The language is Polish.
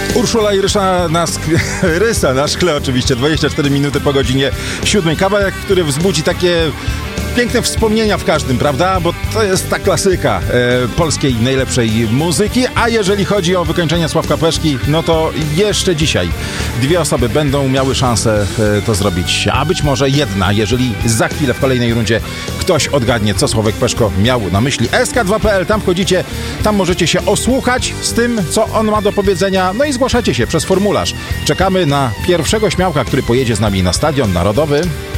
Urszula i Rysa na szkle oczywiście, 24 minuty po godzinie 7. Kawałek, który wzbudzi takie piękne wspomnienia w każdym, prawda? Bo to jest ta klasyka polskiej najlepszej muzyki, a jeżeli chodzi o wykończenie Sławka Peszki, no to jeszcze dzisiaj dwie osoby będą miały szansę to zrobić, a być może jedna, jeżeli za chwilę w kolejnej rundzie ktoś odgadnie, co Sławek Peszko miał na myśli. SK2.pl, tam wchodzicie, tam możecie się osłuchać z tym, co on ma do powiedzenia, no i zgłaszacie się przez formularz. Czekamy na pierwszego śmiałka, który pojedzie z nami na Stadion Narodowy.